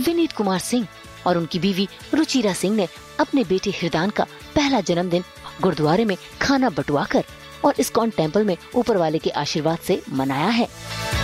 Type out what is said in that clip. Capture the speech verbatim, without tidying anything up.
विनीत कुमार सिंह और उनकी बीवी रुचिरा सिंह ने अपने बेटे हृदान का पहला जन्मदिन गुरुद्वारे में खाना बंटवा कर और इस्कॉन टेम्पल में ऊपर वाले के आशीर्वाद से मनाया है।